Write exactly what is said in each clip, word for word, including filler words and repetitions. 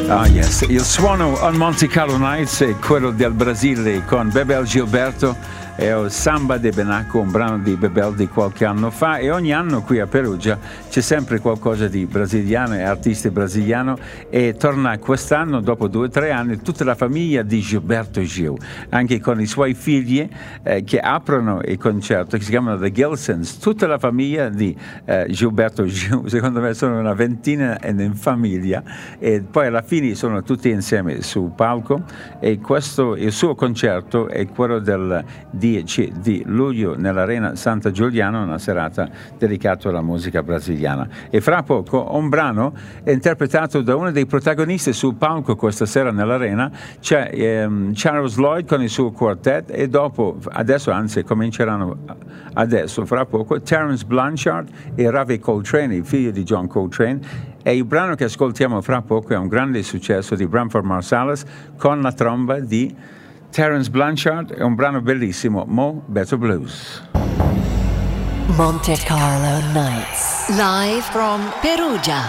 Ah yes, il suono on Monte Carlo Nights è quello del Brasile con Bebel Gilberto e il Samba de Benaco, un brano di Bebel di qualche anno fa, e ogni anno qui a Perugia c'è sempre qualcosa di brasiliano e artisti brasiliano, e torna quest'anno dopo due o tre anni tutta la famiglia di Gilberto Gil, anche con i suoi figli eh, che aprono il concerto, che si chiamano The Gilsons, tutta la famiglia di eh, Gilberto Gil, secondo me sono una ventina in famiglia, e poi alla fine sono tutti insieme sul palco, e questo, il suo concerto è quello del dieci di luglio nell'Arena Santa Giuliano, una serata dedicata alla musica brasiliana. E fra poco un brano è interpretato da uno dei protagonisti sul palco questa sera nell'Arena, c'è ehm, Charles Lloyd con il suo quartet, e dopo, adesso anzi cominceranno adesso, fra poco, Terence Blanchard e Ravi Coltrane, il figlio di John Coltrane. E il brano che ascoltiamo fra poco è un grande successo di Branford Marsalis con la tromba di Terence Blanchard, è un brano bellissimo, Mo Better Blues. Monte Carlo Nights, live from Perugia.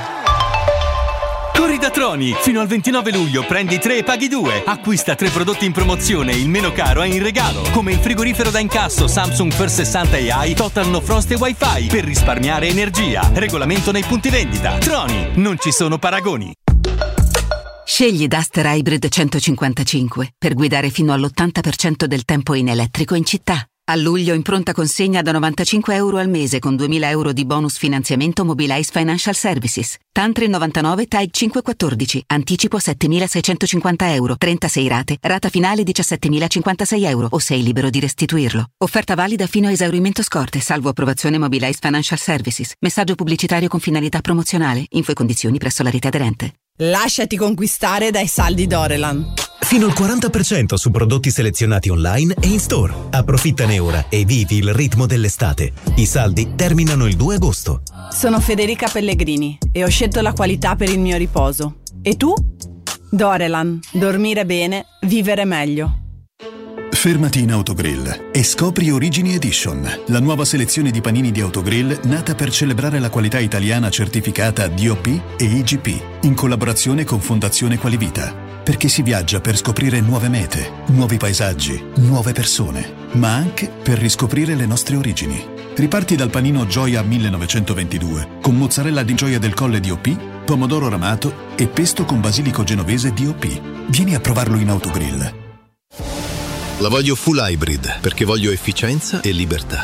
Corri da Troni! Fino al ventinove luglio prendi tre e paghi due. Acquista tre prodotti in promozione, il meno caro è in regalo, come il frigorifero da incasso Samsung First sessanta A I Total No Frost e Wi-Fi, per risparmiare energia. Regolamento nei punti vendita. Troni, non ci sono paragoni. Scegli Duster Hybrid centocinquantacinque per guidare fino all'ottanta per cento del tempo in elettrico in città. A luglio in pronta consegna da novantacinque euro al mese con duemila euro di bonus finanziamento Mobilize Financial Services. Tantri novantanove T A I cinquecentoquattordici. Anticipo settemilaseicentocinquanta euro. trentasei rate. Rata finale diciassettemilacinquantasei euro o sei libero di restituirlo. Offerta valida fino a esaurimento scorte, salvo approvazione Mobilize Financial Services. Messaggio pubblicitario con finalità promozionale. Info e condizioni presso la rete aderente. Lasciati conquistare dai saldi Dorelan. Fino al quaranta per cento su prodotti selezionati online e in store. Approfittane ora e vivi il ritmo dell'estate. I saldi terminano il due agosto. Sono Federica Pellegrini e ho scelto la qualità per il mio riposo. E tu? Dorelan. Dormire bene, vivere meglio. Fermati in Autogrill e scopri Origini Edition, la nuova selezione di panini di Autogrill nata per celebrare la qualità italiana certificata D O P e I G P, in collaborazione con Fondazione Qualivita. Perché si viaggia per scoprire nuove mete, nuovi paesaggi, nuove persone, ma anche per riscoprire le nostre origini. Riparti dal panino Gioia millenovecentoventidue, con mozzarella di Gioia del Colle D O P, pomodoro ramato e pesto con basilico genovese D O P. Vieni a provarlo in Autogrill. La voglio full hybrid perché voglio efficienza e libertà.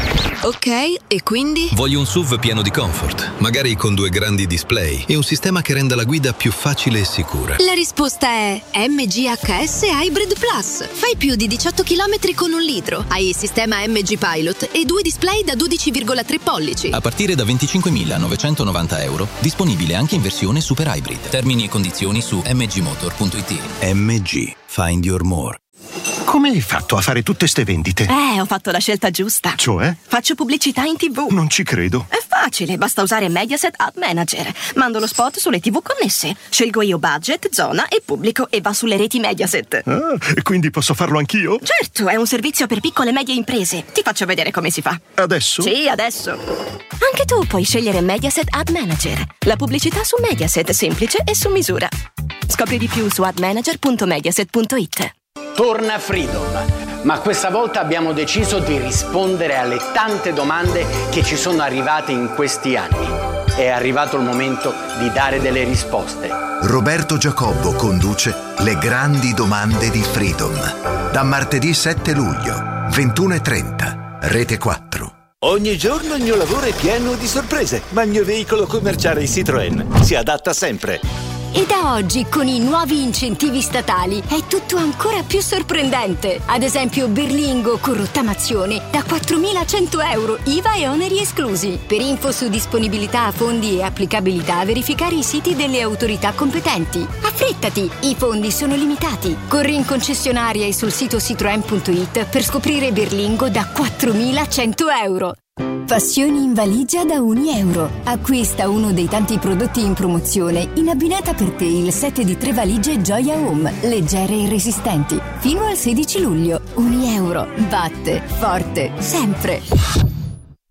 Ok, e quindi? Voglio un S U V pieno di comfort, magari con due grandi display e un sistema che renda la guida più facile e sicura. La risposta è M G H S Hybrid Plus. Fai più di diciotto chilometri con un litro. Hai il sistema M G Pilot e due display da dodici virgola tre pollici. A partire da venticinquemilanovecentonovanta euro, disponibile anche in versione Super Hybrid. Termini e condizioni su m g motor punto i t. M G. Find your more. Come hai fatto a fare tutte ste vendite? Eh, ho fatto la scelta giusta. Cioè? Faccio pubblicità in tivù. Non ci credo. È facile, basta usare Mediaset Ad Manager. Mando lo spot sulle tivù connesse. Scelgo io budget, zona e pubblico e va sulle reti Mediaset. Ah, quindi posso farlo anch'io? Certo, è un servizio per piccole e medie imprese. Ti faccio vedere come si fa. Adesso? Sì, adesso. Anche tu puoi scegliere Mediaset Ad Manager. La pubblicità su Mediaset, semplice e su misura. Scopri di più su ad manager punto mediaset punto it. Torna Freedom, ma questa volta abbiamo deciso di rispondere alle tante domande che ci sono arrivate in questi anni. È arrivato il momento di dare delle risposte. Roberto Giacobbo conduce Le grandi domande di Freedom. Da martedì sette luglio, ventuno e trenta, Rete quattro. Ogni giorno il mio lavoro è pieno di sorprese, ma il mio veicolo commerciale Citroën si adatta sempre. E da oggi, con i nuovi incentivi statali, è tutto ancora più sorprendente. Ad esempio Berlingo con rottamazione da quattromilacento euro, I V A e oneri esclusi. Per info su disponibilità, fondi e applicabilità, verificare i siti delle autorità competenti. Affrettati, i fondi sono limitati. Corri in concessionaria e sul sito citroen punto it per scoprire Berlingo da quattromilacento euro. Passioni in valigia da un euro. Acquista uno dei tanti prodotti in promozione in abbinata per te il set di tre valigie Gioia Home, leggere e resistenti. Fino al sedici luglio. Un euro. Batte forte, sempre.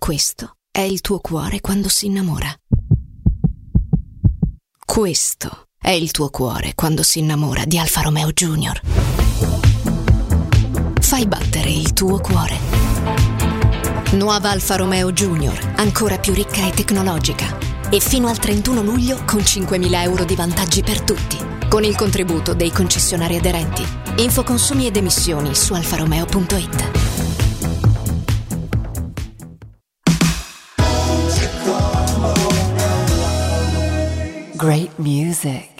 Questo è il tuo cuore quando si innamora. Questo è il tuo cuore quando si innamora di Alfa Romeo Junior. Fai battere il tuo cuore. Nuova Alfa Romeo Junior, ancora più ricca e tecnologica. E fino al trentuno luglio con cinquemila euro di vantaggi per tutti, con il contributo dei concessionari aderenti. Info consumi ed emissioni su alfa romeo punto it. Great music.